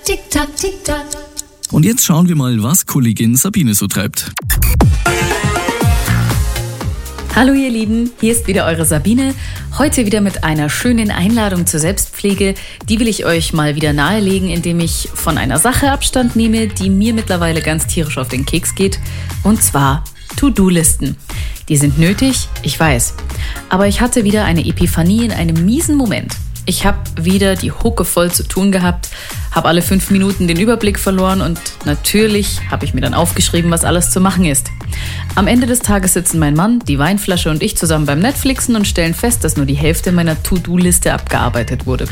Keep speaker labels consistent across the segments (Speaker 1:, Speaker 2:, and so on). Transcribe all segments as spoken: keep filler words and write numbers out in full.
Speaker 1: Tick-Tack, Tick-Tack.
Speaker 2: Und jetzt schauen wir mal, was Kollegin Sabine so treibt.
Speaker 3: Hallo ihr Lieben, hier ist wieder eure Sabine. Heute wieder mit einer schönen Einladung zur Selbstpflege. Die will ich euch mal wieder nahelegen, indem ich von einer Sache Abstand nehme, die mir mittlerweile ganz tierisch auf den Keks geht. Und zwar To-Do-Listen. Die sind nötig, ich weiß. Aber ich hatte wieder eine Epiphanie in einem miesen Moment. Ich habe wieder die Hucke voll zu tun gehabt, habe alle fünf Minuten den Überblick verloren und natürlich habe ich mir dann aufgeschrieben, was alles zu machen ist. Am Ende des Tages sitzen mein Mann, die Weinflasche und ich zusammen beim Netflixen und stellen fest, dass nur die Hälfte meiner To-Do-Liste abgearbeitet wurde.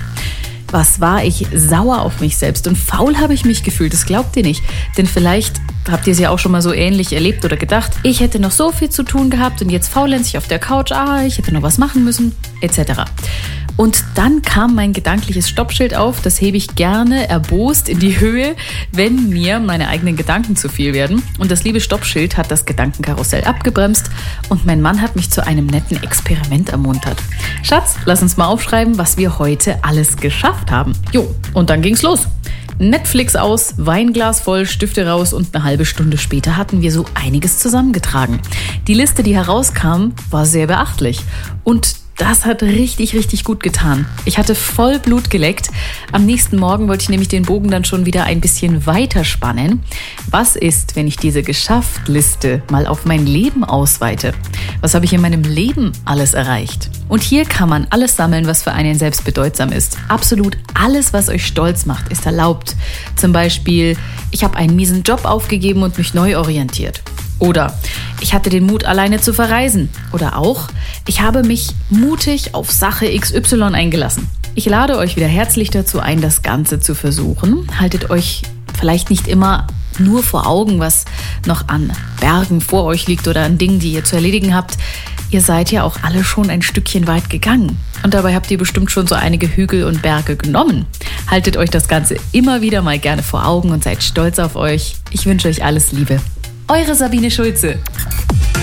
Speaker 3: Was war ich sauer auf mich selbst und faul habe ich mich gefühlt, das glaubt ihr nicht. Denn vielleicht habt ihr es ja auch schon mal so ähnlich erlebt oder gedacht, ich hätte noch so viel zu tun gehabt und jetzt faulenzig auf der Couch, ah, ich hätte noch was machen müssen, et cetera. Und dann kam mein gedankliches Stoppschild auf, das hebe ich gerne erbost in die Höhe, wenn mir meine eigenen Gedanken zu viel werden. Und das liebe Stoppschild hat das Gedankenkarussell abgebremst und mein Mann hat mich zu einem netten Experiment ermuntert. Schatz, lass uns mal aufschreiben, was wir heute alles geschafft haben. Jo, und dann ging's los. Netflix aus, Weinglas voll, Stifte raus und eine halbe Stunde später hatten wir so einiges zusammengetragen. Die Liste, die herauskam, war sehr beachtlich und das hat richtig, richtig gut getan. Ich hatte voll Blut geleckt. Am nächsten Morgen wollte ich nämlich den Bogen dann schon wieder ein bisschen weiter spannen. Was ist, wenn ich diese Geschafft-Liste mal auf mein Leben ausweite? Was habe ich in meinem Leben alles erreicht? Und hier kann man alles sammeln, was für einen selbst bedeutsam ist. Absolut alles, was euch stolz macht, ist erlaubt. Zum Beispiel, ich habe einen miesen Job aufgegeben und mich neu orientiert. Oder ich hatte den Mut, alleine zu verreisen. Oder auch, ich habe mich mutig auf Sache X Y eingelassen. Ich lade euch wieder herzlich dazu ein, das Ganze zu versuchen. Haltet euch vielleicht nicht immer nur vor Augen, was noch an Bergen vor euch liegt oder an Dingen, die ihr zu erledigen habt. Ihr seid ja auch alle schon ein Stückchen weit gegangen. Und dabei habt ihr bestimmt schon so einige Hügel und Berge genommen. Haltet euch das Ganze immer wieder mal gerne vor Augen und seid stolz auf euch. Ich wünsche euch alles Liebe. Eure Sabine Schulze.